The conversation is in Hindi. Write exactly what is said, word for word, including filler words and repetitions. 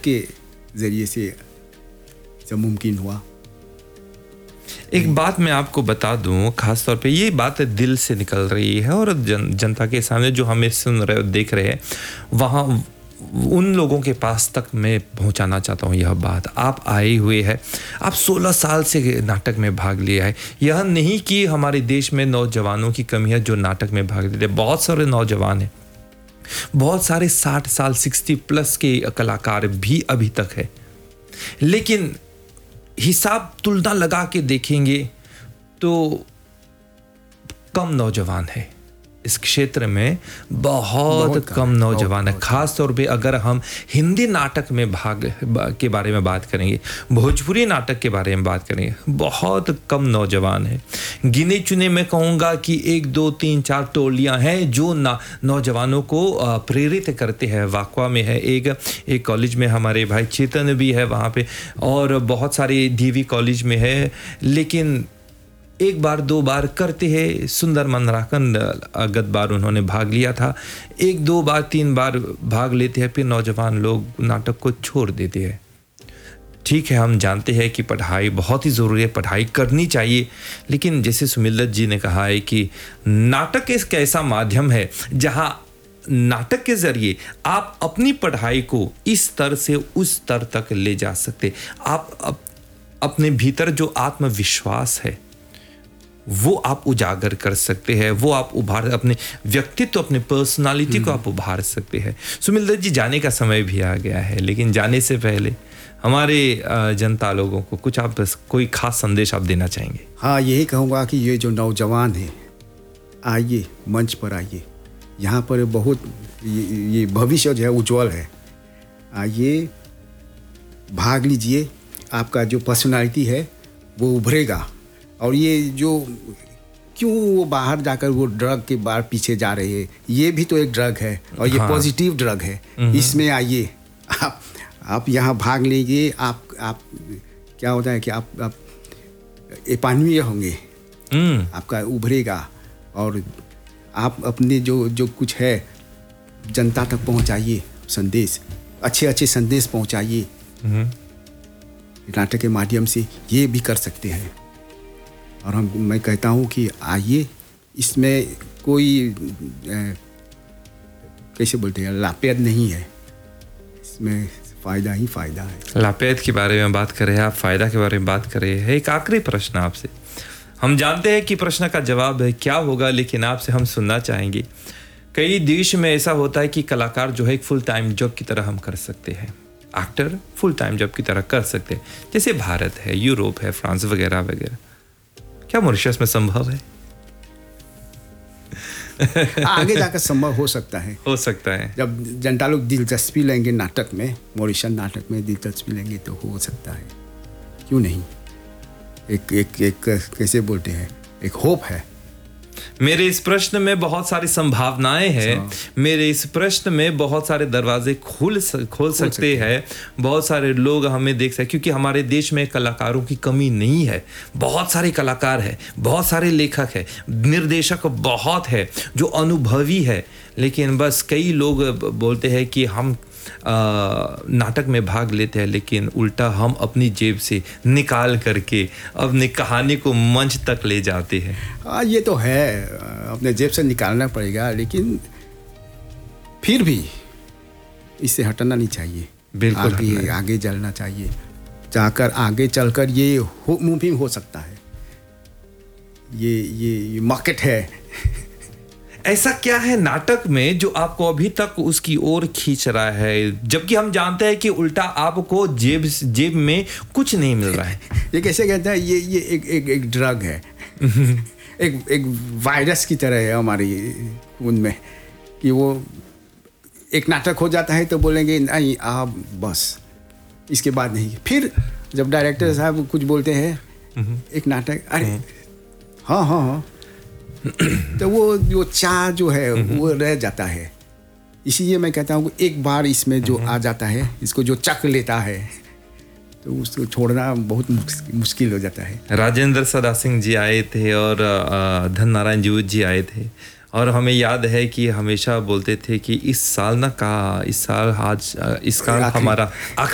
के ज़रिए से सब मुमकिन हुआ। एक बात मैं आपको बता दूं, खास तौर पे ये बात दिल से निकल रही है और जन, जनता के सामने जो हमें सुन रहे देख रहे हैं वहाँ उन लोगों के पास तक मैं पहुंचाना चाहता हूं यह बात। आप आए हुए हैं, आप सोलह साल से नाटक में भाग लिया है। यह नहीं कि हमारे देश में नौजवानों की कमी है जो नाटक में भाग लेते हैं, बहुत सारे नौजवान हैं, बहुत सारे साठ साल सिक्सटी प्लस के कलाकार भी अभी तक है, लेकिन हिसाब तुलना लगा के देखेंगे तो कम नौजवान है इस क्षेत्र में, बहुत, बहुत कम नौजवान है। खास तौर पे अगर हम हिंदी नाटक में भाग के बारे में बात करेंगे, भोजपुरी नाटक के बारे में बात करेंगे, बहुत कम नौजवान है। गिने चुने मैं कहूँगा कि एक दो तीन चार टोलियाँ हैं जो ना नौजवानों को प्रेरित करते हैं। वाकवा में है एक एक कॉलेज में हमारे भाई चेतन भी है वहाँ पे, और बहुत सारे डीवी कॉलेज में है, लेकिन एक बार दो बार करते हैं। सुंदर मनराकन गत बार उन्होंने भाग लिया था, एक दो बार तीन बार भाग लेते हैं, फिर नौजवान लोग नाटक को छोड़ देते हैं। ठीक है, हम जानते हैं कि पढ़ाई बहुत ही ज़रूरी है, पढ़ाई करनी चाहिए, लेकिन जैसे सुमित दत्त जी ने कहा है कि नाटक एक ऐसा माध्यम है जहाँ नाटक के ज़रिए आप अपनी पढ़ाई को इस स्तर से उस स्तर तक ले जा सकते। आप अप, अपने भीतर जो आत्मविश्वास है वो आप उजागर कर सकते हैं, वो आप उभार अपने व्यक्तित्व, अपने पर्सनालिटी को आप उभार सकते हैं। सुमित दत्त जी, जाने का समय भी आ गया है, लेकिन जाने से पहले हमारे जनता लोगों को कुछ आप कोई खास संदेश आप देना चाहेंगे? हाँ, यही कहूँगा कि ये जो नौजवान है, आइए मंच पर आइए, यहाँ पर बहुत ये, ये भविष्य जो है उज्जवल है। आइए, भाग लीजिए, आपका जो पर्सनालिटी है वो उभरेगा। और ये जो क्यों वो बाहर जाकर वो ड्रग के बाहर पीछे जा रहे हैं, ये भी तो एक ड्रग है, और ये हाँ। पॉजिटिव ड्रग है। इसमें आइए, आप आप यहाँ भाग लीजिए। आप आप क्या होता है कि आप आप एपान्वीय होंगे, आपका उभरेगा, और आप अपने जो जो कुछ है जनता तक पहुँचाइए संदेश, अच्छे अच्छे संदेश पहुँचाइए। नाटक के माध्यम से ये भी कर सकते हैं। और हम मैं कहता हूँ कि आइए, इसमें कोई ए, कैसे बोलते हैं, लापेद नहीं है, इसमें फ़ायदा ही फ़ायदा है। लापेद के बारे में बात करें आप, फ़ायदा के बारे में बात करें। है एक आखिरी प्रश्न आपसे, हम जानते हैं कि प्रश्न का जवाब है क्या होगा, लेकिन आपसे हम सुनना चाहेंगे। कई देश में ऐसा होता है कि कलाकार जो है एक फुल टाइम जॉब की तरह हम कर सकते हैं, एक्टर फुल टाइम जॉब की तरह कर सकते हैं, जैसे भारत है, यूरोप है, फ्रांस वगैरह वगैरह। क्या मॉरिशस में संभव है? आगे जाकर संभव हो सकता है हो सकता है जब जनता लोग दिलचस्पी लेंगे नाटक में, मॉरिशस नाटक में दिलचस्पी लेंगे तो हो सकता है, क्यों नहीं। एक एक एक कैसे बोलते हैं, एक होप है। मेरे इस प्रश्न में बहुत सारी संभावनाएं हैं, मेरे इस प्रश्न में बहुत सारे दरवाजे खोल खोल सकते हैं, बहुत सारे लोग हमें देख सकते, क्योंकि हमारे देश में कलाकारों की कमी नहीं है। बहुत सारे कलाकार हैं, बहुत सारे लेखक हैं, निर्देशक बहुत है जो अनुभवी है, लेकिन बस कई लोग बोलते हैं कि हम आ, नाटक में भाग लेते हैं, लेकिन उल्टा हम अपनी जेब से निकाल करके अपनी कहानी को मंच तक ले जाते हैं। हाँ, ये तो है, अपने जेब से निकालना पड़ेगा, लेकिन फिर भी इससे हटना नहीं चाहिए। बिल्कुल आगे आगे चलना चाहिए, जाकर आगे चलकर ये हो मुमकिन हो सकता है। ये ये, ये मार्केट है। ऐसा क्या है नाटक में जो आपको अभी तक उसकी ओर खींच रहा है, जबकि हम जानते हैं कि उल्टा आपको जेब जेब में कुछ नहीं मिल रहा है? ये कैसे कहते हैं, ये ये एक एक एक ड्रग है। एक एक वायरस की तरह है हमारी खून में, कि वो एक नाटक हो जाता है तो बोलेंगे नहीं आप बस इसके बाद नहीं। फिर जब डायरेक्टर साहब कुछ बोलते हैं एक नाटक, अरे हाँ हाँ हाँ तो वो जो चाह जो है वो रह जाता है। इसीलिए मैं कहता हूँ कि एक बार इसमें जो आ जाता है, इसको जो चख लेता है, तो उसको छोड़ना बहुत मुश्किल हो जाता है। राजेंद्र सदा सिंह जी आए थे और धन नारायण जी जी आए थे, और हमें याद है कि हमेशा बोलते थे कि इस साल ना का इस साल आज इस साल हमारा